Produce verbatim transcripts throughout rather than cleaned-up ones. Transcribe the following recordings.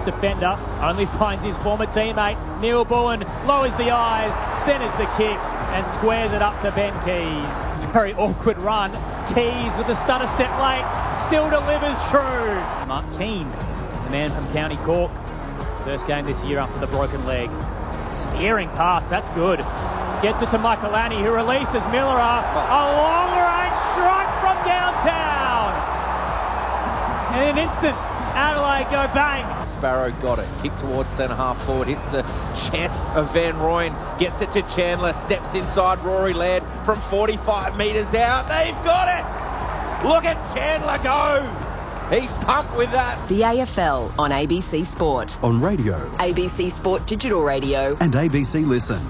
defender only finds his former teammate Neil Bowen, lowers the eyes, centres the kick and squares it up to Ben Keys. Very awkward run. Keys with the stutter step late, still delivers true. Mark Keane, the man from County Cork. First game this year after the broken leg. Spearing pass, that's good. Gets it to Michael Annie, who releases Miller. A long-range strike from downtown. And in an instant, Adelaide go bang. Sparrow got it. Kick towards centre half forward. Hits the chest of Van Rooyen. Gets it to Chandler. Steps inside Rory Laird from forty-five metres out. They've got it. Look at Chandler go. He's pumped with that. The A F L on A B C Sport. On radio. A B C Sport Digital Radio. And A B C Listen.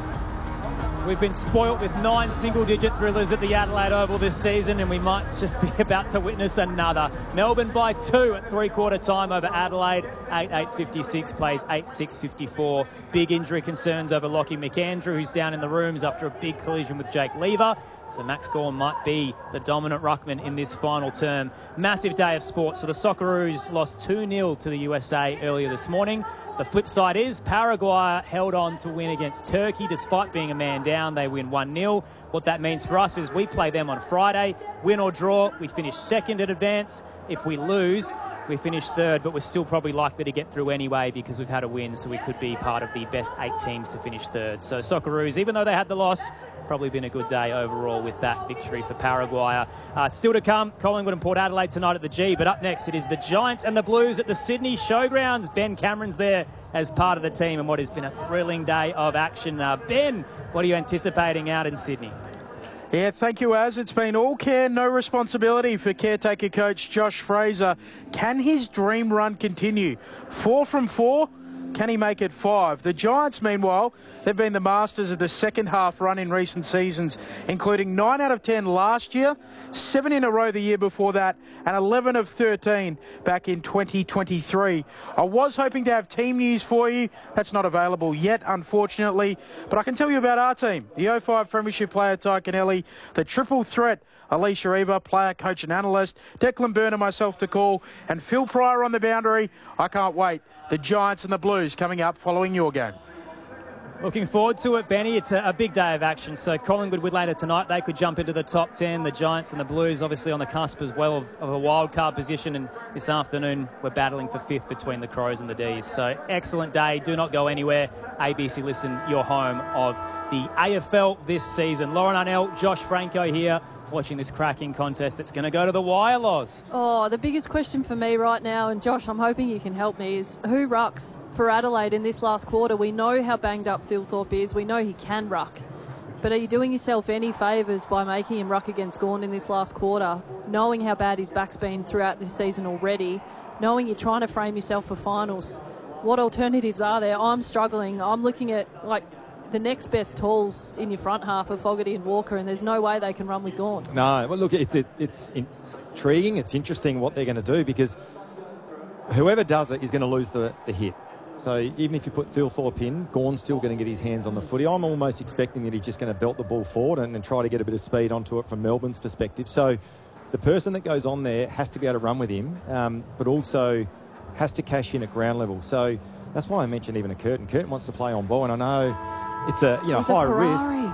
We've been spoilt with nine single-digit thrillers at the Adelaide Oval this season, and we might just be about to witness another. Melbourne by two at three-quarter time over Adelaide. eight eight fifty-six plays eight six fifty-four. Big injury concerns over Lockie McAndrew, who's down in the rooms after a big collision with Jake Lever. So Max Gawn might be the dominant ruckman in this final term. Massive day of sport. So the Socceroos lost two nil to the U S A earlier this morning. The flip side is Paraguay held on to win against Turkey despite being a man down. They win one nil. What that means for us is we play them on Friday. Win or draw, we finish second in advance. If we lose, we finish third, but we're still probably likely to get through anyway because we've had a win, so we could be part of the best eight teams to finish third. So Socceroos, even though they had the loss, probably been a good day overall with that victory for Paraguay. Uh, still to come, Collingwood and Port Adelaide tonight at the G, but up next it is the Giants and the Blues at the Sydney Showgrounds. Ben Cameron's there as part of the team and what has been a thrilling day of action. Uh, Ben, what are you anticipating out in Sydney? Yeah, thank you, Az. It's been all care, no responsibility for caretaker coach Josh Fraser. Can his dream run continue? Four from four? Can he make it five? The Giants, meanwhile, they've been the masters of the second half run in recent seasons, including nine out of ten last year, seven in a row the year before that, and eleven of thirteen back in twenty twenty-three. I was hoping to have team news for you. That's not available yet, unfortunately. But I can tell you about our team. The oh five Premiership player Ty Kennelly, the triple threat Alicia Eva, player, coach and analyst, Declan Byrne and myself to call, and Phil Pryor on the boundary. I can't wait. The Giants and the Blues coming up following your game. Looking forward to it, Benny. It's a, a big day of action. So Collingwood with later tonight, they could jump into the top ten. The Giants and the Blues obviously on the cusp as well of, of a wild card position. And this afternoon, we're battling for fifth between the Crows and the D's. So excellent day. Do not go anywhere. A B C Listen, your home of the A F L this season. Lauren Arnell, Josh Franco here, watching this cracking contest that's going to go to the wire, Loz. Oh, the biggest question for me right now, and Josh, I'm hoping you can help me, is who rucks for Adelaide in this last quarter? We know how banged up Thilthorpe is. We know he can ruck. But are you doing yourself any favours by making him ruck against Gawn in this last quarter, knowing how bad his back's been throughout this season already, knowing you're trying to frame yourself for finals? What alternatives are there? I'm struggling. I'm looking at, like, the next best tools in your front half of Fogarty and Walker, and there's no way they can run with Gawn. No, well, look, it's it, it's intriguing. It's interesting what they're going to do because whoever does it is going to lose the, the hit. So even if you put Thilthorpe in, Gawn's still going to get his hands on the footy. I'm almost expecting that he's just going to belt the ball forward and, and try to get a bit of speed onto it from Melbourne's perspective. So the person that goes on there has to be able to run with him, um, but also has to cash in at ground level. So that's why I mentioned even a Curtin. Curtin wants to play on ball, and I know it's a you know He's high a risk.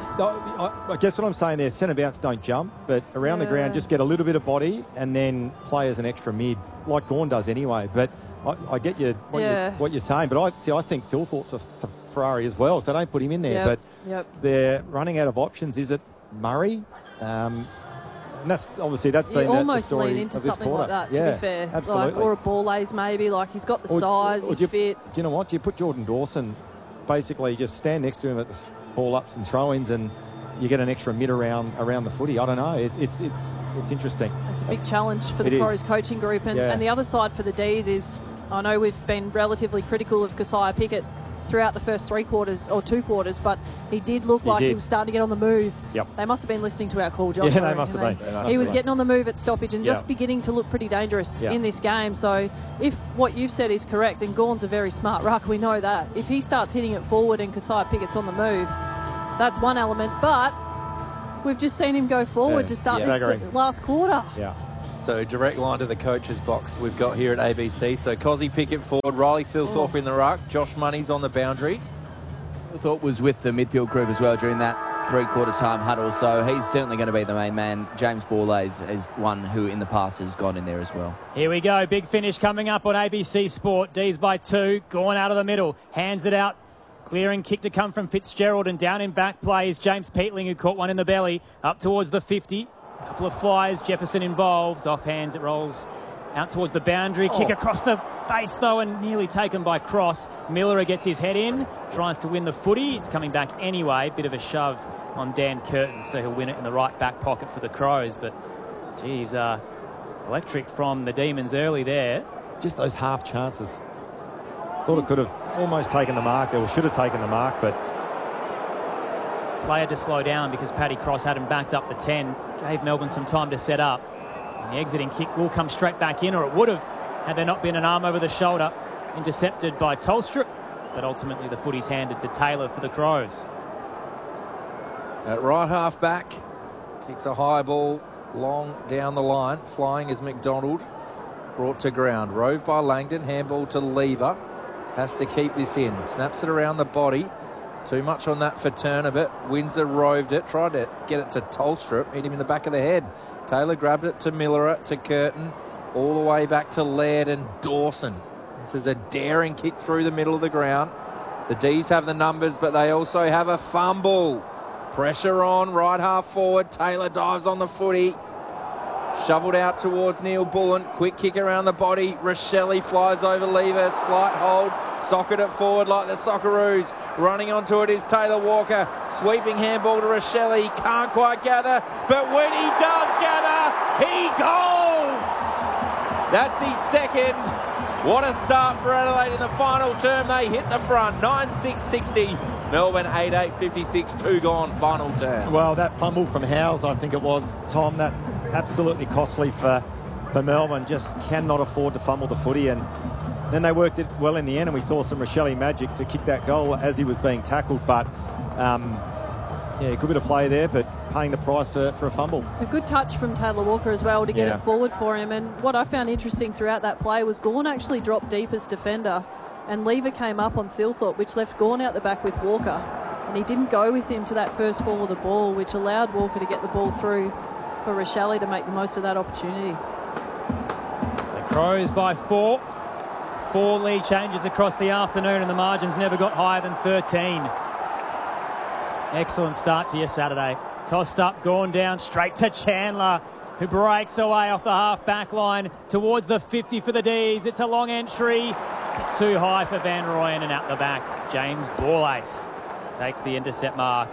I, I guess what I'm saying there, centre bounce don't jump, but around yeah. the ground just get a little bit of body and then play as an extra mid, like Gawn does anyway. But I, I get you what, yeah. you what you're saying, but I see. I think Thilthorpe's a f- Ferrari as well, so don't put him in there. Yep. But yep. they're running out of options. Is it Murray? Um, and that's obviously that's you been the, the almost story lean into of this something quarter. like that, yeah, to be fair. absolutely. Like, or a ball lays maybe. Like, he's got the Or- size, or he's do you, fit. Do you know what? Do you put Jordan Dawson, basically just stand next to him at the ball ups and throw-ins, and you get an extra mid around around the footy? I don't know. It, it's it's it's interesting. It's a big challenge for It the is. Crows coaching group. And, Yeah. and the other side for the D's is, I know we've been relatively critical of Keziah Pickett throughout the first three quarters or two quarters, but he did look He like did. he was starting to get on the move. Yep. They must have been listening to our call, Josh. Yeah, they I must reckon. have been. They must He have was been. getting on the move at stoppage and just Yeah. beginning to look pretty dangerous Yeah. in this game. So if what you've said is correct, and Gawn's a very smart ruck, we know that. If he starts hitting it forward and Keziah Pickett's on the move, that's one element. But we've just seen him go forward Yeah. to start Yeah. this Staggering. last quarter. Yeah. So direct line to the coach's box we've got here at A B C. So Cozzy Pickett forward, Riley Thilthorpe in the ruck, Josh Money's on the boundary. Thought was with the midfield group as well during that three-quarter time huddle, so he's certainly going to be the main man. James Borlase is, is one who in the past has gone in there as well. Here we go, big finish coming up on A B C Sport. D's by two, going out of the middle, hands it out. Clearing kick to come from Fitzgerald, and down in back play is James Peatling, who caught one in the belly, up towards the fifty. A couple of flyers, Jefferson involved. Off hands, it rolls out towards the boundary. Oh. Kick across the face, though, and nearly taken by Cross. Miller gets his head in, tries to win the footy. It's coming back anyway. Bit of a shove on Dan Curtin, so he'll win it in the right back pocket for the Crows. But, geez, uh, electric from the Demons early there. Just those half chances. Thought it could have almost taken the mark, or should have taken the mark, but... Player to slow down because Paddy Cross had him backed up the ten. Gave Melbourne some time to set up. And the exiting kick will come straight back in, or it would have had there not been an arm over the shoulder intercepted by Tolstrup. But ultimately the footy's handed to Taylor for the Crows. At right half back, kicks a high ball long down the line. Flying is McDonald, brought to ground. Rove by Langdon, handball to Lever. Has to keep this in. Snaps it around the body. Too much on that for Turner, Windsor roved it. Tried to get it to Tolstrup. Hit him in the back of the head. Taylor grabbed it to Miller, to Curtin. All the way back to Laird and Dawson. This is a daring kick through the middle of the ground. The D's have the numbers, but they also have a fumble. Pressure on, right half forward. Taylor dives on the footy. Shoveled out towards Neil Bullen. Quick kick around the body. Rochelle flies over Lever. Slight hold. Socket it forward like the Socceroos. Running onto it is Taylor Walker. Sweeping handball to Rochelle. Can't quite gather. But when he does gather, he goals! That's his second. What a start for Adelaide in the final term. They hit the front. nine six sixty. Melbourne eight eight fifty-six. Two gone. Final term. Well, that fumble from Howes, I think it was, Tom, that absolutely costly for, for Melbourne. Just cannot afford to fumble the footy. And then they worked it well in the end, and we saw some Rochelle magic to kick that goal as he was being tackled. But, um, yeah, good bit of play there, but paying the price for, for a fumble. A good touch from Taylor Walker as well to get yeah. it forward for him. And what I found interesting throughout that play was Gawn actually dropped deep as defender, and Lever came up on Thilthorpe, which left Gawn out the back with Walker. And he didn't go with him to that first fall of the ball, which allowed Walker to get the ball through for Rochelle to make the most of that opportunity. So Crows by four. Four lead changes across the afternoon, and the margins never got higher than thirteen. Excellent start to your Saturday. Tossed up, gone down, straight to Chandler, who breaks away off the half-back line towards the fifty for the D's. It's a long entry. Too high for Van Rooyen, and out the back, James Borlase takes the intercept mark.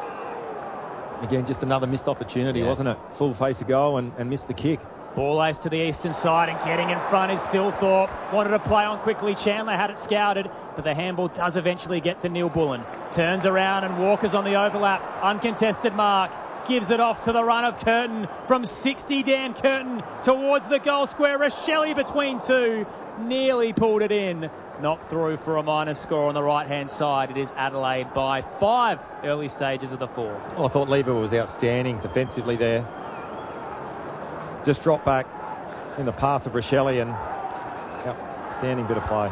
Again, just another missed opportunity, yeah. wasn't it? Full face of goal and, and missed the kick. Borlase to the eastern side, and getting in front is Thilthorpe. Wanted to play on quickly. Chandler had it scouted, but the handball does eventually get to Neil Bullen. Turns around and Walker's on the overlap. Uncontested mark. Gives it off to the run of Curtin. From sixty, Dan Curtin towards the goal square. Rochelle between two. Nearly pulled it in. Knocked through for a minus score on the right-hand side. It is Adelaide by five, early stages of the fourth. Well, I thought Lever was outstanding defensively there. Just dropped back in the path of Rochelle, and yep, outstanding bit of play.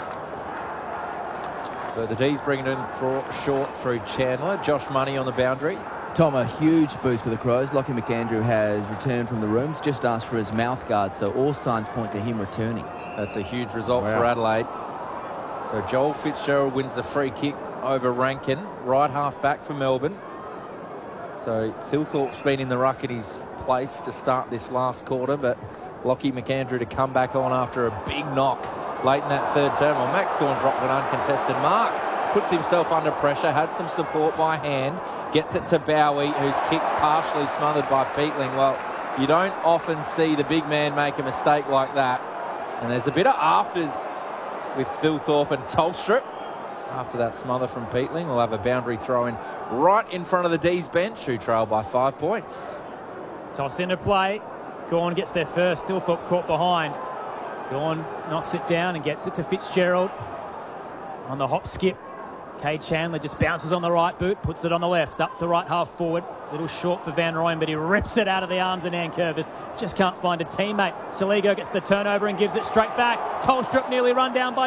So the D's bringing it in through, short through Chandler. Josh Money on the boundary. Tom, a huge boost for the Crows. Lockie McAndrew has returned from the rooms, just asked for his mouth guard, so all signs point to him returning. That's a huge result wow. for Adelaide. So Joel Fitzgerald wins the free kick over Rankin. Right half back for Melbourne. So Thilthorpe's been in the ruck in his place to start this last quarter, but Lockie McAndrew to come back on after a big knock late in that third term. Well, Max Gawn dropped an uncontested mark. Puts himself under pressure, had some support by hand, gets it to Bowie, whose kick's partially smothered by Peatling. Well, you don't often see the big man make a mistake like that. And there's a bit of afters with Thilthorpe and Tolstrup. After that smother from Peatling, we'll have a boundary throw in right in front of the D's bench, who trail by five points. Toss into play. Gawn gets there first. Thilthorpe caught behind. Gawn knocks it down and gets it to Fitzgerald. On the hop skip Cade Chandler just bounces on the right boot, puts it on the left, up to right half forward. A little short for Van Rooyen, but he rips it out of the arms of Nankervis. Just can't find a teammate. Saligo gets the turnover and gives it straight back. Tolstrup nearly run down by